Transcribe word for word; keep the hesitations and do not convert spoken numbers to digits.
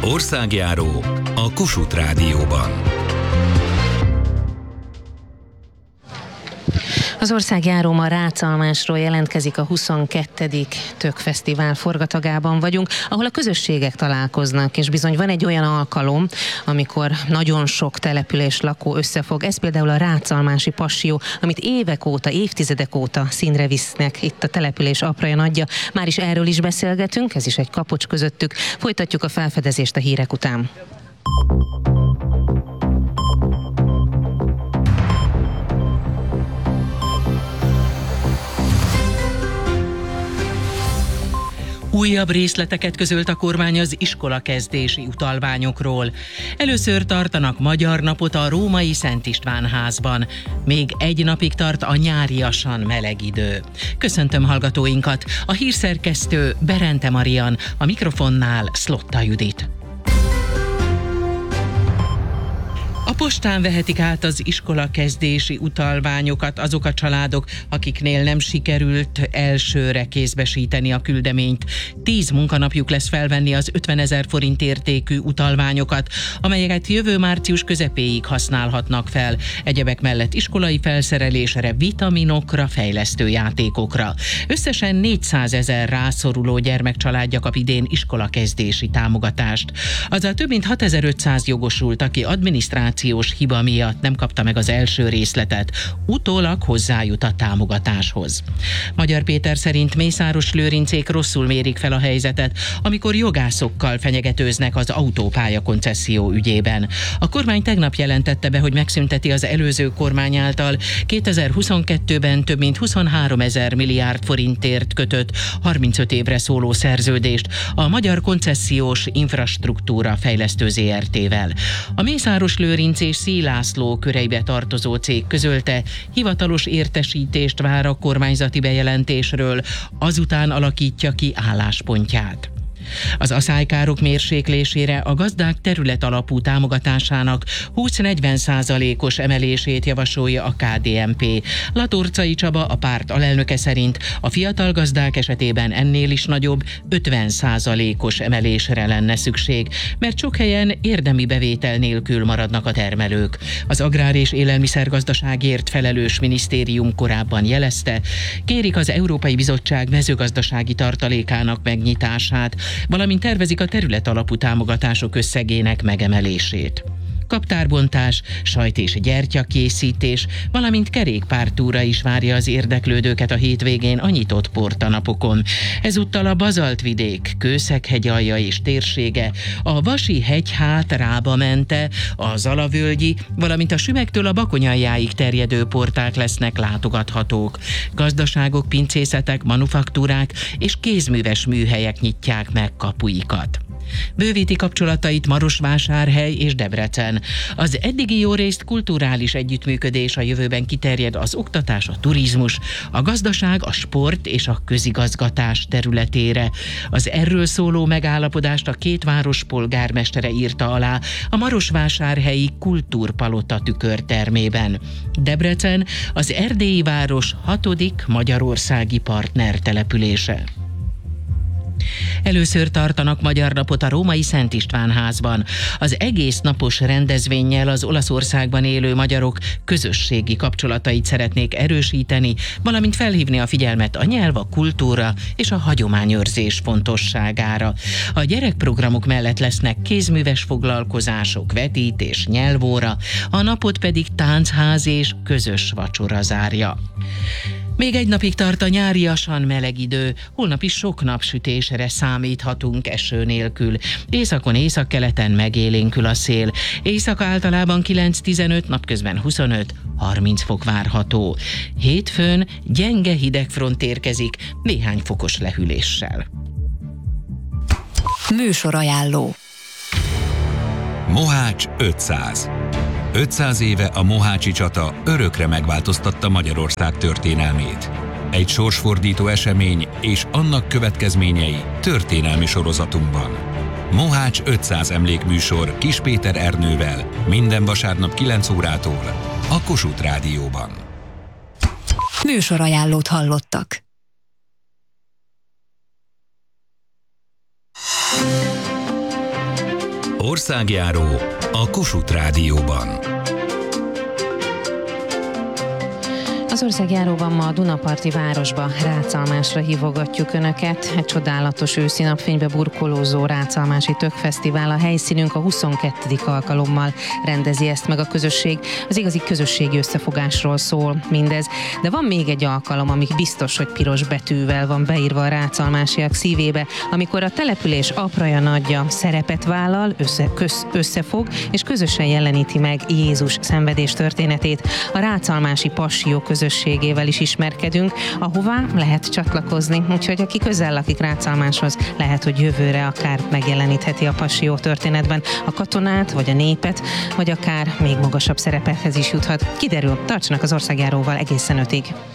Országjáró a Kossuth Rádióban. Az Országjáró ma Rácalmásról jelentkezik, a huszonkettedik Tökfesztivál forgatagában vagyunk, ahol a közösségek találkoznak, és bizony van egy olyan alkalom, amikor nagyon sok település lakó összefog. Ez például a rácalmási passió, amit évek óta, évtizedek óta színre visznek itt a település apraja nagyja. Már is erről is beszélgetünk, ez is egy kapocs közöttük. Folytatjuk a felfedezést a hírek után. Újabb részleteket közölt a kormány az iskolakezdési utalványokról. Először tartanak magyar napot a római Szent István házban. Még egy napig tart a nyáriasan meleg idő. Köszöntöm hallgatóinkat, a hírszerkesztő Berente Marian, a mikrofonnál Szlotta Judit. A postán vehetik át az iskolakezdési utalványokat azok a családok, akiknél nem sikerült elsőre kézbesíteni a küldeményt. Tíz munkanapjuk lesz felvenni az ötvenezer forint értékű utalványokat, amelyeket jövő március közepéig használhatnak fel. Egyebek mellett iskolai felszerelésre, vitaminokra, fejlesztő játékokra. Összesen négyszázezer rászoruló gyermekcsaládja kap idén iskolakezdési támogatást. Azaz több mint hatezer-ötszáz jogosult, aki adminisztráció hiba miatt nem kapta meg az első részletet, utólag hozzájut a támogatáshoz. Magyar Péter szerint Mészáros Lőrincék rosszul mérik fel a helyzetet, amikor jogászokkal fenyegetőznek az autópálya koncesszió ügyében. A kormány tegnap jelentette be, hogy megszünteti az előző kormány által kétezer-huszonkettőben több mint huszonháromezer milliárd forintért kötött harmincöt évre szóló szerződést a Magyar Koncesziós Infrastruktúra Fejlesztő zé er té-vel. A Mészáros Lőrinc és Széll László köreibe tartozó cég közölte, hivatalos értesítést vár a kormányzati bejelentésről, azután alakítja ki álláspontját. Az aszálykárok mérséklésére a gazdák terület alapú támogatásának húsz-negyven százalékos emelését javasolja a ká dé en pé. Latorcai Csaba, a párt alelnöke szerint a fiatal gazdák esetében ennél is nagyobb, ötven százalékos emelésre lenne szükség, mert sok helyen érdemi bevétel nélkül maradnak a termelők. Az Agrár- és Élelmiszergazdaságért felelős minisztérium korábban jelezte, kérik az Európai Bizottság mezőgazdasági tartalékának megnyitását, valamint tervezik a terület alapú támogatások összegének megemelését. Kaptárbontás, sajt- és gyertyakészítés, valamint kerékpártúra is várja az érdeklődőket a hétvégén a nyitott portanapokon. Ezúttal a Bazaltvidék, Kőszeg-hegyalja és térsége, a Vasi hegyhát Rába-mente, a Zalavölgyi, valamint a Sümegtől a Bakonyajáig terjedő porták lesznek látogathatók. Gazdaságok, pincészetek, manufaktúrák és kézműves műhelyek nyitják meg kapuikat. Bővíti kapcsolatait Marosvásárhely és Debrecen. Az eddigi jó részt kulturális együttműködés, a jövőben kiterjed az oktatás, a turizmus, a gazdaság, a sport és a közigazgatás területére. Az erről szóló megállapodást a két város polgármestere írta alá a marosvásárhelyi Kultúrpalota tükörtermében. Debrecen az erdélyi város hatodik magyarországi partnertelepülése. Először tartanak magyar napot a római Szent István házban. Az egész napos rendezvénnyel az Olaszországban élő magyarok közösségi kapcsolatait szeretnék erősíteni, valamint felhívni a figyelmet a nyelv, a kultúra és a hagyományőrzés fontosságára. A gyerekprogramok mellett lesznek kézműves foglalkozások, vetítés, nyelvóra, a napot pedig táncház és közös vacsora zárja. Még egy napig tart a nyáriasan meleg idő, holnap is sok napsütésre számíthatunk eső nélkül. Északon, északkeleten megélénkül a szél. Éjszaka általában kilenc-tizenöt, napközben huszonöt-harminc fok várható. Hétfőn gyenge hidegfront érkezik, néhány fokos lehűléssel. Műsorajánló. Mohács ötszáz. ötszáz éve a mohácsi csata örökre megváltoztatta Magyarország történelmét. Egy sorsfordító esemény és annak következményei történelmi sorozatunkban. Mohács ötszáz emlékműsor Kis Péter Ernővel minden vasárnap kilenc órától a Kossuth Rádióban. Műsorajánlót hallottak. Országjáró a Kossuth Rádióban. Az Országjáróban ma a Dunaparti városba, Rácalmásra hívogatjuk Önöket. Egy csodálatos őszi napfénybe burkolózó Rácalmási Tökfesztivál a helyszínünk, a huszonkettedik alkalommal rendezi ezt meg a közösség. Az igazi közösségi összefogásról szól mindez. De van még egy alkalom, ami biztos, hogy piros betűvel van beírva a rácalmásiak szívébe, amikor a település apraja nagyja szerepet vállal, össze, köz, összefog, és közösen jeleníti meg Jézus szenvedés történetét. A rácalmási Passió közösségével is ismerkedünk, ahová lehet csatlakozni. Úgyhogy aki közel lakik Rácalmáshoz, lehet, hogy jövőre akár megjelenítheti a Passió történetben a katonát, vagy a népet, vagy akár még magasabb szerepekhez is juthat. Kiderül, tartsanak az Országjáróval egészen ötig.